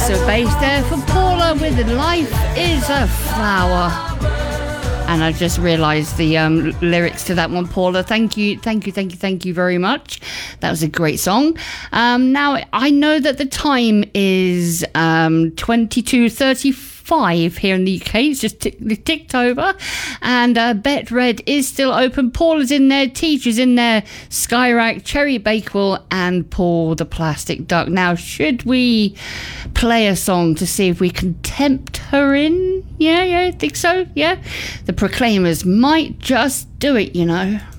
bass there for Paula with Life is a Flower. And I just realised the lyrics to that one, Paula. Thank you very much. That was a great song. Now, I know that the time is 22:35 here in the UK. It's just ticked over. And Bet Red is still open. Paula's in there. Teacher's in there. Skyrack, Cherry Bakewell, and Paul the Plastic Duck. Now, should we play a song to see if we can tempt her in? Yeah, I think so. Yeah. The Proclaimers might just do it, you know.